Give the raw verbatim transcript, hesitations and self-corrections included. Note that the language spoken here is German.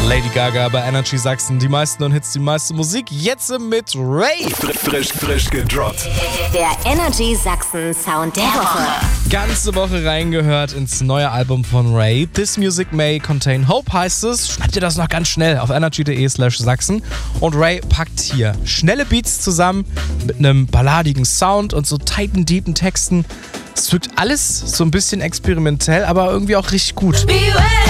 Lady Gaga bei Energy Sachsen. Die meisten und Hits, die meiste Musik. Jetzt mit Ray. Frisch, frisch gedroppt. Der Energy Sachsen Sound der Woche. Ganze Woche reingehört ins neue Album von Ray. This Music May Contain Hope heißt es. Schreibt ihr das noch ganz schnell auf energy.de slash Sachsen. Und Ray packt hier schnelle Beats zusammen mit einem balladigen Sound und so tighten, deepen Texten. Es wirkt alles so ein bisschen experimentell, aber irgendwie auch richtig gut. Beware.